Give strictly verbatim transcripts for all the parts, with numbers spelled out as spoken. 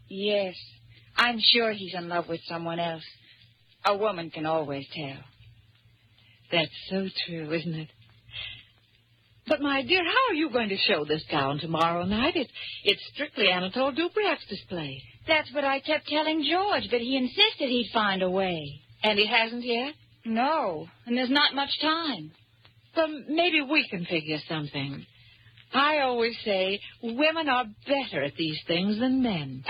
Yes. I'm sure he's in love with someone else. A woman can always tell. That's so true, isn't it? But, my dear, how are you going to show this gown tomorrow night? It, it's strictly Anatole Dubriac's display. That's what I kept telling George, but he insisted he'd find a way. And he hasn't yet? No, and there's not much time. Well, maybe we can figure something. I always say women are better at these things than men.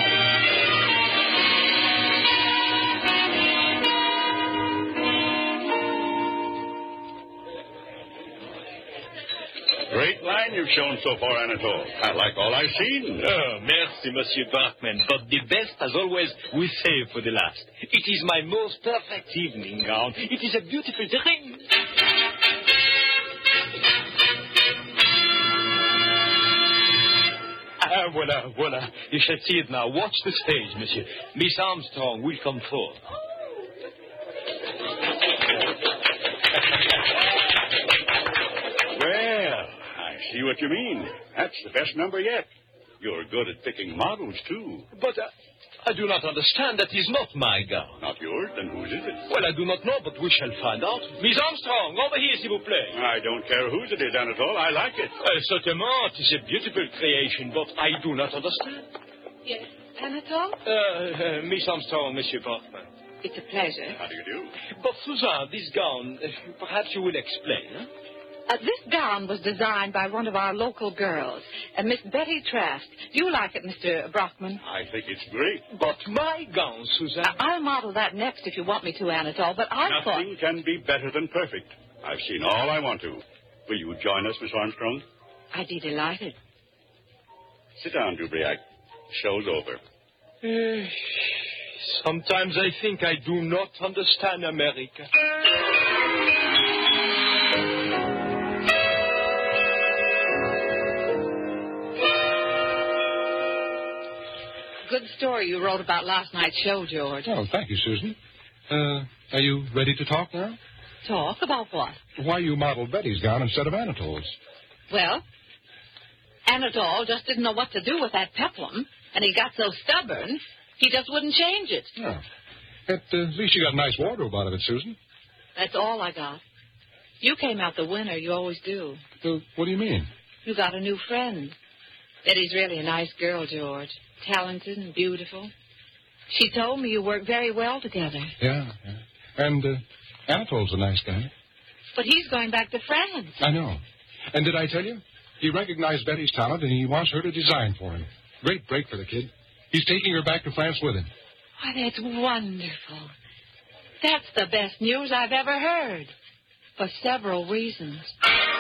Great line you've shown so far, Anatole. I like all I've seen. Oh, merci, Monsieur Bachman. But the best, as always, we save for the last. It is my most perfect evening gown. It is a beautiful dream. Ah, voila, voila. You shall see it now. Watch the stage, monsieur. Miss Armstrong will come forth. Well, I see what you mean. That's the best number yet. You're good at picking models, too. But uh, I do not understand. That is not my gown. Not yours? Then whose is it? Well, I do not know, but we shall find out. Miss Armstrong, over here, s'il vous plaît. I don't care whose it is, Anatole. I like it. Uh, certainement, it is a beautiful creation, but I do not understand. Yes, Anatole? Uh, uh, Miss Armstrong, Monsieur Bachman. It's a pleasure. How do you do? But, Suzanne, this gown, uh, perhaps you will explain, huh? Uh, this gown was designed by one of our local girls, uh, Miss Betty Trask. Do you like it, Mister Brockman? I think it's great. But my gown, Suzanne... Uh, I'll model that next if you want me to, Anatole, but I thought... Nothing can be better than perfect. I've seen all I want to. Will you join us, Miss Armstrong? I'd be delighted. Sit down, Dubriac. Show's over. Uh, sometimes I think I do not understand America. Good story you wrote about last night's show, George. Oh, thank you, Susan. Uh, are you ready to talk now? Talk about what? Why you modeled Betty's gown instead of Anatole's. Well, Anatole just didn't know what to do with that peplum, and he got so stubborn, he just wouldn't change it. Oh. At, uh, at least you got a nice wardrobe out of it, Susan. That's all I got. You came out the winner. You always do. Uh, what do you mean? You got a new friend. Betty's really a nice girl, George. Talented and beautiful. She told me you work very well together. Yeah, yeah. And uh, Anatole's a nice guy. But he's going back to France. I know. And did I tell you? He recognized Betty's talent, and he wants her to design for him. Great break for the kid. He's taking her back to France with him. Why, that's wonderful. That's the best news I've ever heard. For several reasons.